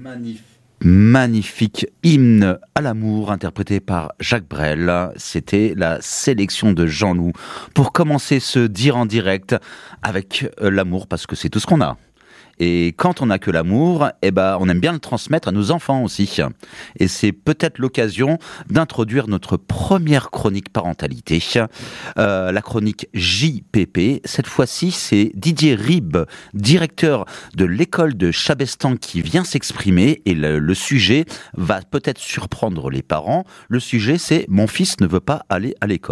Magnifique hymne à l'amour interprété par Jacques Brel. C'était la sélection de Jean-Loup pour commencer ce dire en direct avec l'amour, parce que c'est tout ce qu'on a. Et quand on n'a que l'amour, on aime bien le transmettre à nos enfants aussi. Et c'est peut-être l'occasion d'introduire notre première chronique parentalité, la chronique JPP. Cette fois-ci, c'est Didier Ribes, directeur de l'école de Chabestan, qui vient s'exprimer. Et le sujet va peut-être surprendre les parents. Le sujet, c'est « Mon fils ne veut pas aller à l'école ».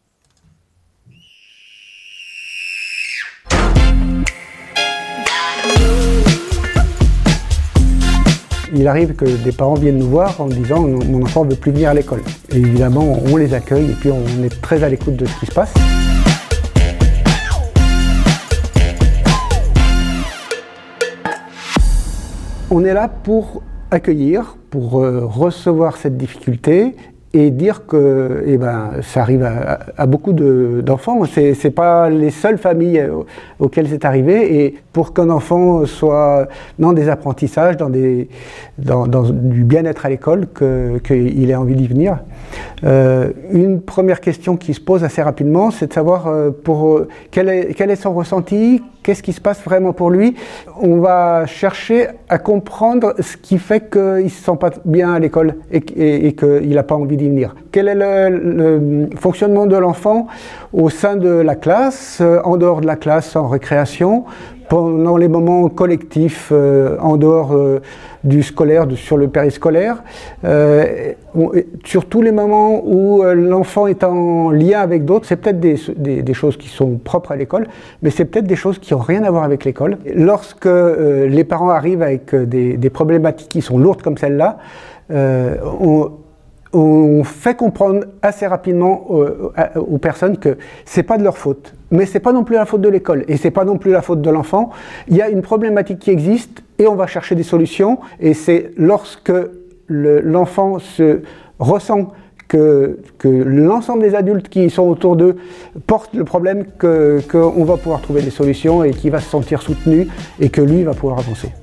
Il arrive que des parents viennent nous voir en disant « mon enfant ne veut plus venir à l'école ». Et évidemment, on les accueille et puis on est très à l'écoute de ce qui se passe. On est là pour accueillir, pour recevoir cette difficulté et dire que ça arrive à beaucoup d'enfants. C'est pas les seules familles auxquelles c'est arrivé. Et pour qu'un enfant soit dans des apprentissages, dans du bien-être à l'école, qu'il ait envie d'y venir. Une première question qui se pose assez rapidement, c'est de savoir quel est son ressenti, qu'est-ce qui se passe vraiment pour lui. On va chercher à comprendre ce qui fait qu'il ne se sent pas bien à l'école et qu'il n'a pas envie d'y venir. Quel est le fonctionnement de l'enfant au sein de la classe, en dehors de la classe, en récréation, pendant les moments collectifs, en dehors du scolaire, sur le périscolaire, sur tous les moments où l'enfant est en lien avec d'autres. C'est peut-être des choses qui sont propres à l'école, mais c'est peut-être des choses qui n'ont rien à voir avec l'école. Lorsque les parents arrivent avec des problématiques qui sont lourdes comme celle-là, on fait comprendre assez rapidement aux personnes que c'est pas de leur faute, mais c'est pas non plus la faute de l'école et c'est pas non plus la faute de l'enfant. Il y a une problématique qui existe et on va chercher des solutions, et c'est lorsque l'enfant se ressent que l'ensemble des adultes qui sont autour d'eux portent le problème qu'on va pouvoir trouver des solutions et qu'il va se sentir soutenu et que lui va pouvoir avancer.